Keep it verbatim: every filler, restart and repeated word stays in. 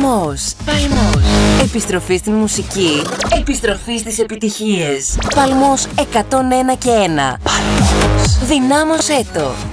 Παλμός. Παλμός. Επιστροφή στην μουσική. Επιστροφή στις επιτυχίες. Παλμός εκατόν ένα και ένα. Παλμός. Δυνάμωσέ το.